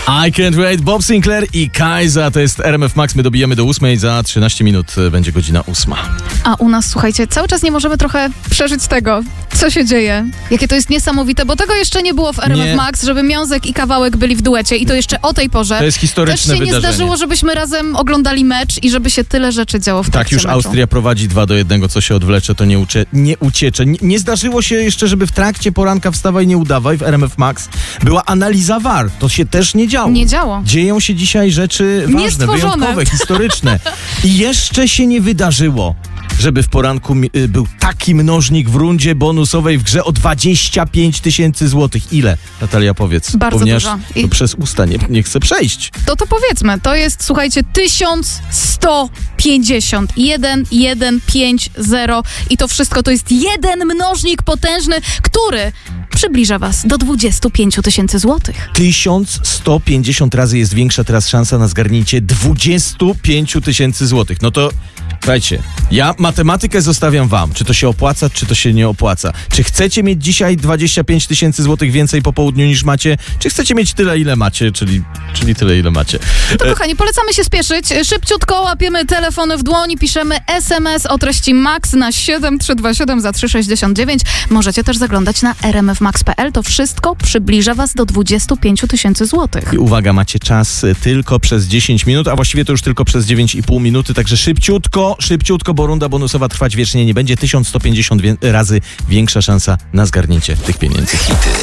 I Can't Wait, Bob Sinclair i Kajza, to jest RMF Max, my dobijamy do 8, za 13 minut będzie godzina 8. A u nas, słuchajcie, cały czas nie możemy trochę przeżyć tego, co się dzieje. Jakie to jest niesamowite, bo tego jeszcze nie było w RMF Max, żeby Miązek i Kawałek byli w duecie i to jeszcze o tej porze. To jest historyczne wydarzenie. Też się nie zdarzyło, żebyśmy razem oglądali mecz i żeby się tyle rzeczy działo w trakcie Tak, już meczu. Austria prowadzi 2-1, co się odwlecze, to nie uciecze. Nie zdarzyło się jeszcze, żeby w trakcie poranka wstawaj, nie udawaj w RMF Max była analiza VAR. To się też nie działo. Nie działo. Dzieją się dzisiaj rzeczy ważne, wyjątkowe, historyczne. I jeszcze się nie wydarzyło, żeby w poranku był taki mnożnik w rundzie bonusowej w grze o 25 000 złotych. Ile? Natalia, powiedz. Bardzo dużo. To przez usta nie chcę przejść. To powiedzmy, to jest, słuchajcie, 1150. 1150 i to wszystko to jest jeden mnożnik potężny, który przybliża was do 25 000 złotych. 1150 razy jest większa teraz szansa na zgarnięcie 25 000 złotych. No to słuchajcie, ja matematykę zostawiam wam. Czy to się opłaca, czy to się nie opłaca. Czy chcecie mieć dzisiaj 25 000 złotych więcej po południu niż macie? Czy chcecie mieć tyle, ile macie? Czyli tyle, ile macie. No to kochani, polecamy się spieszyć. Szybciutko łapiemy telefony w dłoni, piszemy SMS o treści MAX na 7327 za 369. Możecie też zaglądać na rmfmax.pl. To wszystko przybliża was do 25 000 złotych. I uwaga, macie czas tylko przez 10 minut, a właściwie to już tylko przez 9,5 minuty, także szybciutko, bo runda bonusowa trwać wiecznie nie będzie. 1150 razy większa szansa na zgarnięcie tych pieniędzy.